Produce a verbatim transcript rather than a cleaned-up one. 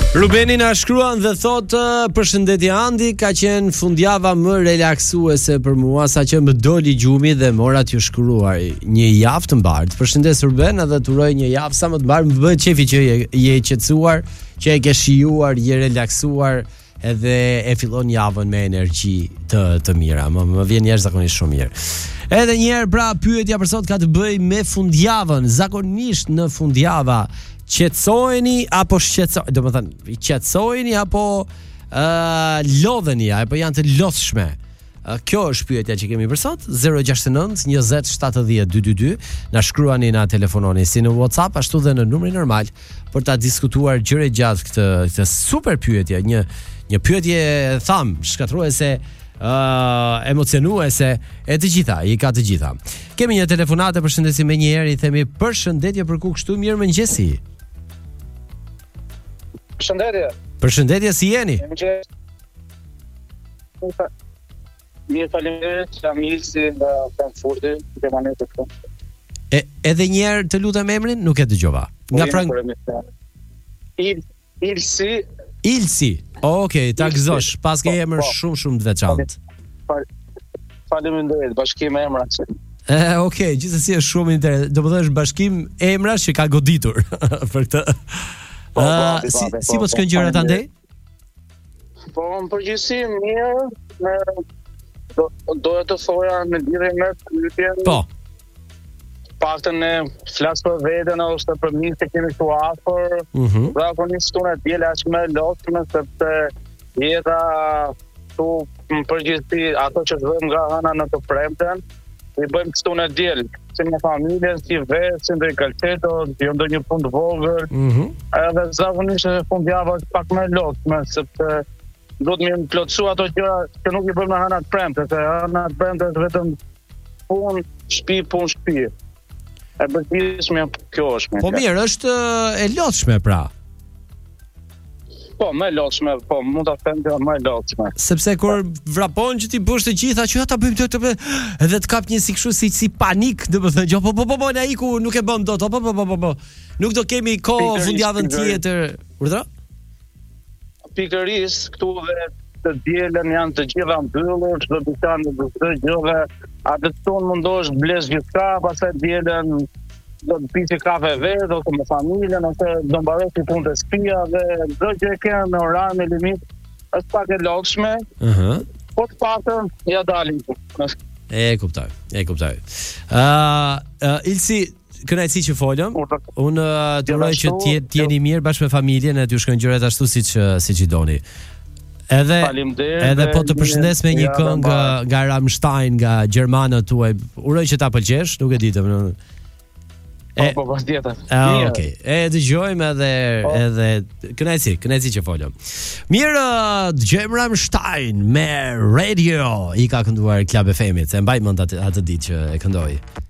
Rubeni na shkruan dhe thot përshëndetje Andi, ka qenë fundjava më relaksuese për mua saqë më doli gjumi dhe mora t'ju shkruar një javë të mbarë. Përshëndes Ruben, edhe t'uroj një javë sa më të mbarë. Më bëhet qefi që je, je qetësuar, që e ke shijuar, je relaksuar edhe e fillon javën me energji të të mira. Më, më vjen jashtëzakonisht shumë mirë. Edhe një herë pra pyetja për sot ka të bëjë me fundjavën. Zakonisht në fundjava qetësojeni apo shqetësojeni, do më thënë, qetësojeni apo uh, lodheni, apo janë të lodhshme? Uh, kjo është pyetja që kemi për sot. Zero gjasht nëntë njëzet shtatëdhjetë dy dy dy. Na shkruani, na telefononi si në WhatsApp ashtu dhe në numrin normal për ta diskutuar gjëre gjatë këtë, këtë super pyetje, një një pyetje tham shkatruese, uh, emocionuese, e të gjitha, i ka të gjitha. Kemi një telefonate, përshëndesim me një herë, i themi përshëndetje për ku kështu, mirë mëngjesi. Përshëndetje. Përshëndetje, si jeni? Mirë, faleminderit, jam Ilsi nga Frankfurti, ke manetë këtu. E edhe një herë të lutem emrin, nuk e dëgjova. Nga Frank Il Ilsi. Ilsi. Okej, ta gëzosh, pas ke emër shumë shumë të veçantë. Faleminderit, bashkim e emra. E, okej, gjithsesi është shumë interesant. Do të thosh bashkim emrash që ka goditur për këtë. Po, Uh, po, si, po, si po po, s'kën gjërat po, andej? Po, në përgjithësi mirë, me do doja të thoja në lidhje me pyetjen. Po. Paktën e flas për veten ose për mirë që kemi këtu afër. Mhm. Zakonisht tonë diela është më lodhshme sepse jeta tu në përgjithësi ato që bëjmë nga hëna në të premten, i bëjmë këtu në diel, si me familjen, si vetë, si ndonjë kalceto, si ndonjë punë të vogël. Mhm. Edhe zakonisht fundjava është pak më lodhshme sepse duhet më plotësu ato gjëra që nuk i bëjmë në hëna të premte, se hëna të premte është vetëm punë, shtëpi, punë, shtëpi. E bërtisme kjo është. Po mirë, është e lodhshme pra. Po, më lodhshme, po, mund ta them që më lodhshme. Sepse kur vrapon që ti bësh të gjitha që ata bëjmë të të edhe të kap një si kështu si si panik, domethënë, jo po po po po na iku, nuk e bëm dot, po po po po po. Nuk do kemi kohë fundjavën tjetër. Urdhra? Pikërisht këtu dhe të dielën janë të gjitha mbyllur, çdo dyqan do të gjëve, atë ton mundosh blesh gjithçka, pastaj dielën do të piqe kafe vetë, ose me familjen, ose do mbarosh i punë të shtëpia dhe çdo gjë që kanë në orar me limit, është pak e lodhshme. Ëh. Po të paktën ja dalim. E kuptoj, e kuptoj. Ë, uh, Ilsi, kënaqësi që folëm. Unë uh, të uroj që të jetë jeni mirë bashkë me familjen e t'ju shkojnë gjërat ashtu siç siç i doni. Edhe edhe po të përshëndes me një këngë nga, nga Rammstein, nga gjermanët tuaj. Uroj që ta pëlqesh, nuk e di të. E, po, po, tjetër. Ah, okej. E dëgjojmë edhe po. Edhe kënaqësi, kënaqësi që folëm. Mirë, dëgjojmë Rammstein me Radio. I ka kënduar Club e Femit. E mbaj mend atë atë ditë që e këndoi.